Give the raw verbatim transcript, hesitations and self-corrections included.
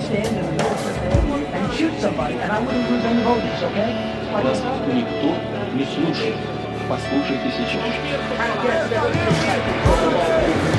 stand in the middle of the and shoot somebody, and I wouldn't lose any voters, okay? Вас никто не слушает. Послушайте сейчас.